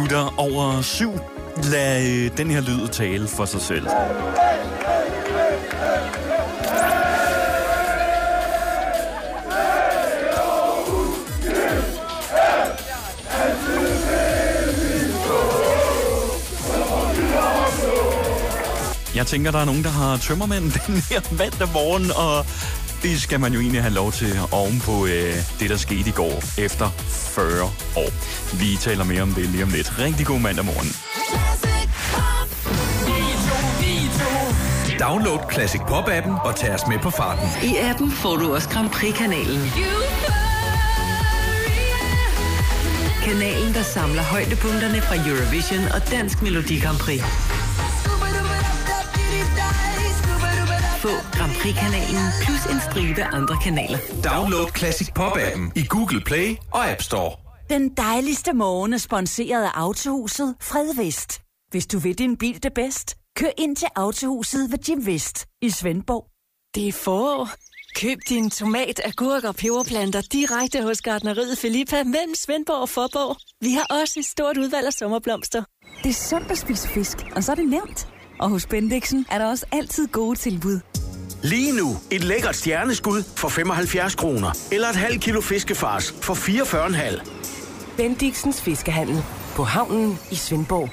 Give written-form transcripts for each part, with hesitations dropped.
7:08. Lad den her lyd tale for sig selv. Jeg tænker, der er nogen, der har tømmermænd den her mandag morgen, og det skal man jo egentlig have lov til oven på det, der skete i går efter 40 år. Vi taler mere om det lige om lidt. Rigtig god mandag morgen. Download Classic Pop-appen og tag os med på farten. I appen får du også Grand Prix-kanalen. Kanalen, der samler højdepunkterne fra Eurovision og Dansk Melodi Grand Prix. Få Grand Prix-kanalen plus en stribe andre kanaler. Download Classic Pop-appen i Google Play og App Store. Den dejligste morgen er sponsoreret af Autohuset Fredvest. Hvis du vil din bil det bedst, kør ind til Autohuset ved Jim Vest i Svendborg. Det er forår. Køb din tomat, agurk og peberplanter direkte hos Gartneriet Filippa mellem Svendborg og Fåborg. Vi har også et stort udvalg af sommerblomster. Det er sundt at spise fisk, og så er det nemt. Og hos Bendixen er der også altid gode tilbud. Lige nu et lækkert stjerneskud for 75 kroner. Eller et halvt kilo fiskefars for 44,5. Bendixens Fiskehandel på havnen i Svendborg.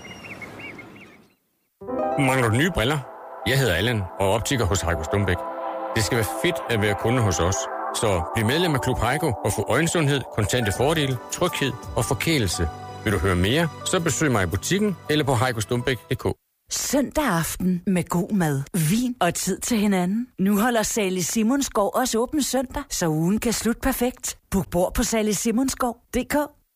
Mangler du nye briller? Jeg hedder Allan og optiker hos Heiko Stumbæk. Det skal være fedt at være kunde hos os. Så bliv medlem af Klub Heiko og få øjensundhed, kontante fordele, tryghed og forkælelse. Vil du høre mere, så besøg mig i butikken eller på heikostumbæk.dk. Søndag aften med god mad, vin og tid til hinanden. Nu holder Sally Simonsgaard også åben søndag, så ugen kan slutte perfekt. Book bord på sallysimonsgaard.dk.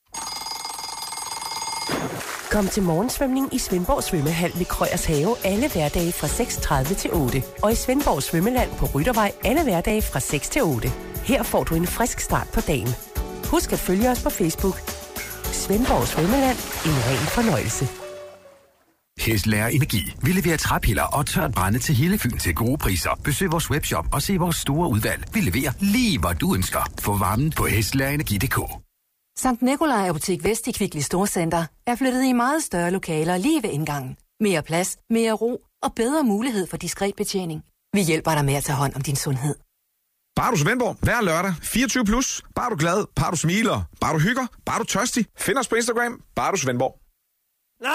Kom til morgensvømning i Svendborg Svømmehal ved Krøyers Have alle hverdage fra 6:30 til 8. Og i Svendborg Svømmeland på Ryttervej alle hverdage fra 6 til 8. Her får du en frisk start på dagen. Husk at følge os på Facebook. Svendborg Svømmeland. En ren fornøjelse. Hestlærer Energi. Vi leverer træpiller og tørt brænde til hele Fyn til gode priser. Besøg vores webshop og se vores store udvalg. Vi leverer lige, hvor du ønsker. Få varmen på hestlæreenergi.dk. Sankt Nikolaj Apotek Vest i Kvickly Storcenter er flyttet i meget større lokaler lige ved indgangen. Mere plads, mere ro og bedre mulighed for diskret betjening. Vi hjælper dig med at tage hånd om din sundhed. Bare du Svendborg, hver lørdag, 24+. Bare du glad, bare du smiler, bare du hygger, bare du tørstig. Find os på Instagram, bare du Svendborg. Nej.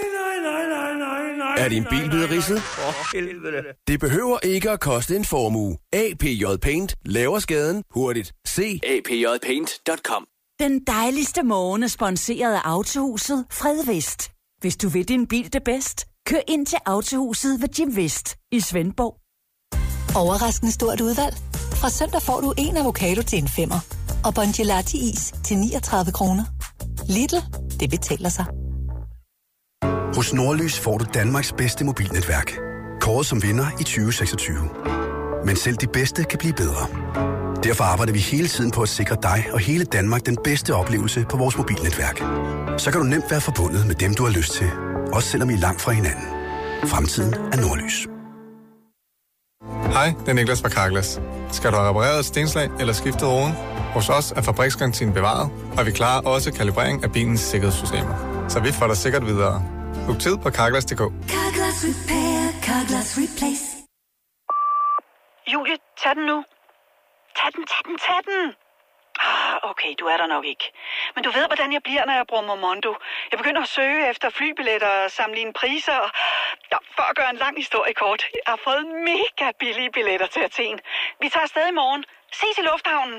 Er din bil blevet ridset? Det behøver ikke at koste en formue. APJ Paint laver skaden hurtigt. Se apjpaint.com. Den dejligste morgen er sponsoreret af Autohuset Fredvest. Hvis du vil din bil det bedst, kør ind til Autohuset ved Jim Vest i Svendborg. Overraskende stort udvalg. Fra søndag får du en avocado til en 5'er. Og Bongelati is til 39 kroner. Lidl, det betaler sig. Hos Nordlys får du Danmarks bedste mobilnetværk. Kåret som vinder i 2026. Men selv de bedste kan blive bedre. Derfor arbejder vi hele tiden på at sikre dig og hele Danmark den bedste oplevelse på vores mobilnetværk. Så kan du nemt være forbundet med dem, du har lyst til. Også selvom I er langt fra hinanden. Fremtiden er Nordlys. Hej, det er Niklas fra Carglass. Skal du have repareret et stenslag eller skiftet roden? Hos os er fabriksgarantien bevaret, og vi klarer også kalibrering af bilens sikkerhedssystemer. Så vi får dig sikkert videre. Book tid på Carglass.dk. Carglass Repair, Carglass Replace. Julie, tag den nu. Tag den. Okay, du er der nok ikke. Men du ved, hvordan jeg bliver, når jeg bruger Momondo. Jeg begynder at søge efter flybilletter og sammenligne priser. Ja, for at gøre en lang historie kort. Jeg har fået mega billige billetter til Athen. Vi tager afsted i morgen. Ses i lufthavnen.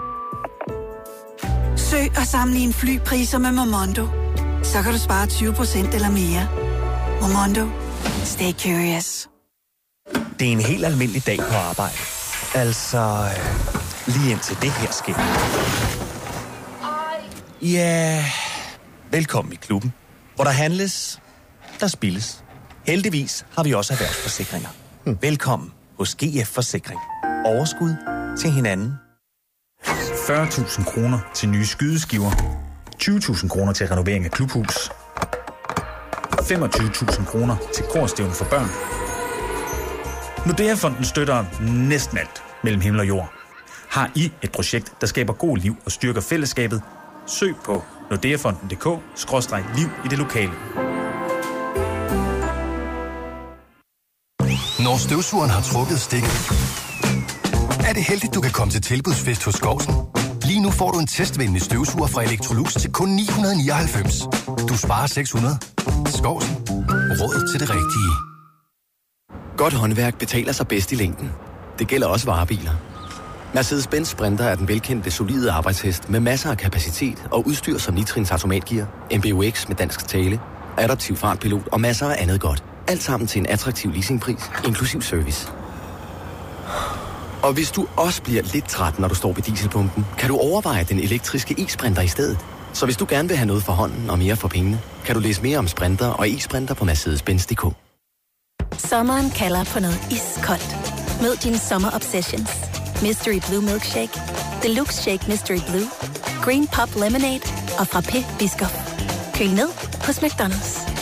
Søg og sammenligne flypriser med Momondo. Så kan du spare 20% eller mere. Momondo. Stay curious. Det er en helt almindelig dag på arbejde. Altså, lige indtil det her sker. Ja, velkommen i klubben, hvor der handles, der spilles. Heldigvis har vi også erhvervsforsikringer. Velkommen hos GF Forsikring. Overskud til hinanden. 40.000 kroner til nye skydeskiver. 20.000 kroner til renovering af klubhus. 25.000 kroner til korstævne for børn. Nordea-fonden støtter næsten alt mellem himmel og jord. Har I et projekt, der skaber god liv og styrker fællesskabet? Søg på nordeafonden.dk/liv i det lokale. Når støvsugeren har trukket stikket, er det heldigt, du kan komme til tilbudsfest hos Skovsen. Lige nu får du en testvenlig støvsuger fra Electrolux til kun 999. Du sparer 600. Skovsen. Råd til det rigtige. Godt håndværk betaler sig bedst i længden. Det gælder også varebiler. Mercedes-Benz Sprinter er den velkendte, solide arbejdshest med masser af kapacitet og udstyr som nitrins automatgear, MBUX med dansk tale, adaptiv fartpilot og masser af andet godt. Alt sammen til en attraktiv leasingpris, inklusiv service. Og hvis du også bliver lidt træt, når du står ved dieselpumpen, kan du overveje den elektriske e-Sprinter i stedet. Så hvis du gerne vil have noget for hånden og mere for pengene, kan du læse mere om Sprinter og e-Sprinter på Mercedes-Benz.dk. Sommeren kalder på noget iskoldt. Mød dine Summer Obsessions. Mystery Blue Milkshake, Deluxe Shake Mystery Blue, Green Pop Lemonade og Frappé Biscoff. Køl ned hos McDonald's.